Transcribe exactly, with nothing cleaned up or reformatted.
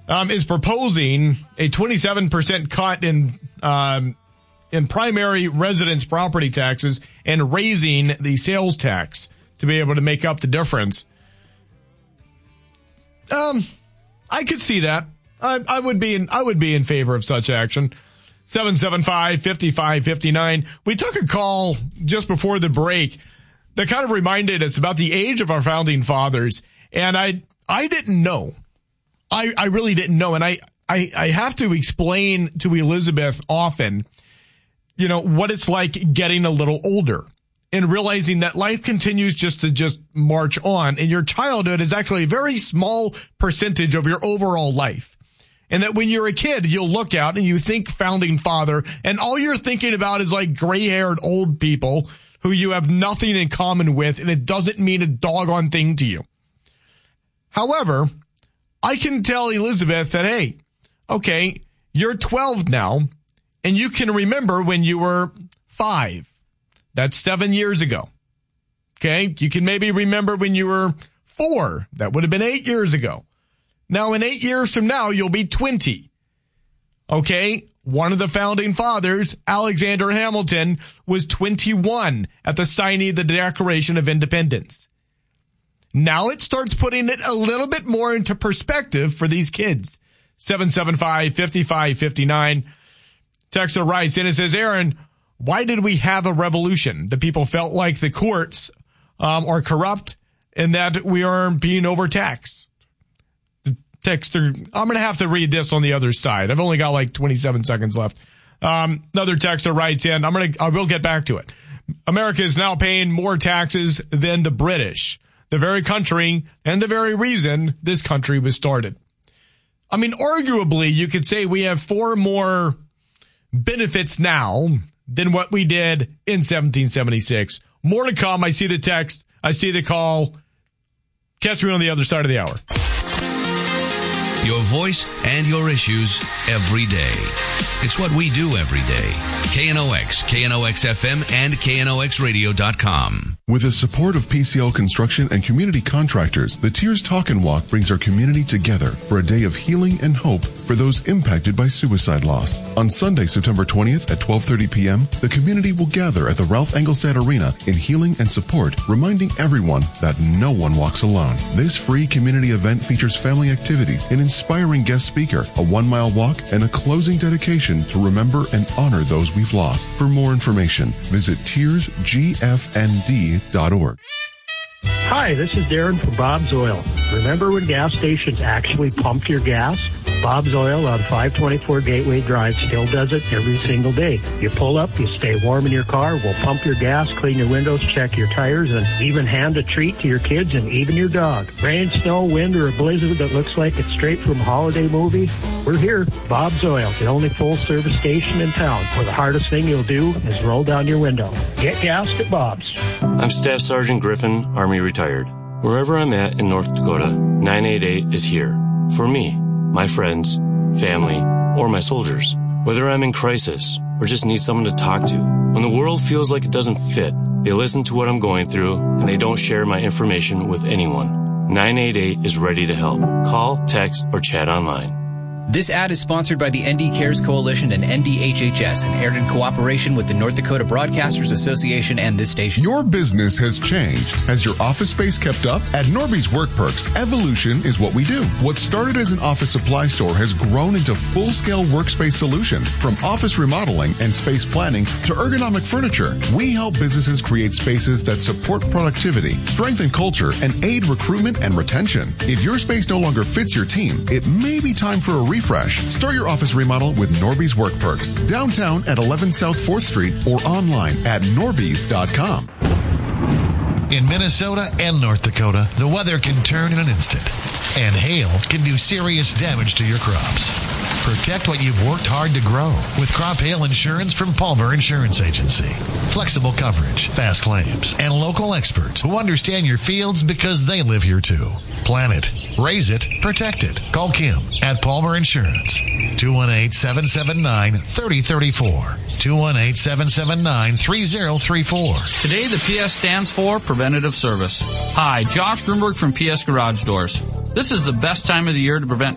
um, is proposing a twenty-seven percent cut in um, in primary residence property taxes and raising the sales tax to be able to make up the difference. Um, I could see that. I, I would be in, I would be in favor of such action. seven seven five, five five five nine. We took a call just before the break that kind of reminded us about the age of our founding fathers. And I, I didn't know. I, I really didn't know. And I, I, I have to explain to Elizabeth often, you know, what it's like getting a little older and realizing that life continues just to just march on. And your childhood is actually a very small percentage of your overall life. And that when you're a kid, you'll look out and you think founding father, and all you're thinking about is like gray-haired old people who you have nothing in common with, and it doesn't mean a doggone thing to you. However, I can tell Elizabeth that, hey, okay, you're twelve now, and you can remember when you were five. That's seven years ago. Okay, you can maybe remember when you were four. That would have been eight years ago. Now, in eight years from now, you'll be twenty. Okay, one of the founding fathers, Alexander Hamilton, was twenty-one at the signing of the Declaration of Independence. Now it starts putting it a little bit more into perspective for these kids. seven seven five, five five five nine. Texter writes in and says, Aaron, why did we have a revolution? The people felt like the courts um, are corrupt and that we are being overtaxed. Texter, I'm going to have to read this on the other side. I've only got like twenty-seven seconds left. Um, another texter writes in, I'm going to, I will get back to it. America is now paying more taxes than the British, the very country and the very reason this country was started. I mean, arguably, you could say we have four more benefits now than what we did in seventeen seventy-six. More to come. I see the text. I see the call. Catch me on the other side of the hour. Your voice and your issues every day. It's what we do every day. K N O X, K N O X F M, and K N O X radio dot com. With the support of P C L Construction and community contractors, the Tears Talk and Walk brings our community together for a day of healing and hope for those impacted by suicide loss. On Sunday, September twentieth at twelve thirty p.m., the community will gather at the Ralph Engelstad Arena in healing and support, reminding everyone that no one walks alone. This free community event features family activities, an inspiring guest speaker, a one-mile walk, and a closing dedication to remember and honor those we've lost. For more information, visit tears g f n d dot org. Hi, this is Darren from Bob's Oil. Remember when gas stations actually pumped your gas? Bob's Oil on five twenty-four Gateway Drive still does it every single day. You pull up, you stay warm in your car, we'll pump your gas, clean your windows, check your tires, and even hand a treat to your kids and even your dog. Rain, snow, wind, or a blizzard that looks like it's straight from a holiday movie? We're here. Bob's Oil, the only full-service station in town where the hardest thing you'll do is roll down your window. Get gassed at Bob's. I'm Staff Sergeant Griffin, Army retired. Wherever I'm at in North Dakota, nine eight eight is here. For me, my friends, family, or my soldiers. Whether I'm in crisis or just need someone to talk to. When the world feels like it doesn't fit, they listen to what I'm going through and they don't share my information with anyone. nine eight eight is ready to help. Call, text, or chat online. This ad is sponsored by the N D Cares Coalition and N D H H S and aired in cooperation with the North Dakota Broadcasters Association and this station. Your business has changed. Has your office space kept up? At Norby's Work Perks, evolution is what we do. What started as an office supply store has grown into full-scale workspace solutions. From office remodeling and space planning to ergonomic furniture, we help businesses create spaces that support productivity, strengthen culture, and aid recruitment and retention. If your space no longer fits your team, it may be time for a refresh. Start your office remodel with Norby's Work Perks. Downtown at eleven South fourth Street or online at norbys dot com. In Minnesota and North Dakota, the weather can turn in an instant, and hail can do serious damage to your crops. Protect what you've worked hard to grow with crop hail insurance from Palmer Insurance Agency. Flexible coverage, fast claims, and local experts who understand your fields because they live here too. Plan it, raise it, protect it. Call Kim at Palmer Insurance. two one eight, seven seven nine, three zero three four. two one eight, seven seven nine, three zero three four. Today, the P S stands for Preventative Service. Hi, Josh Grunberg from P S Garage Doors. This is the best time of the year to prevent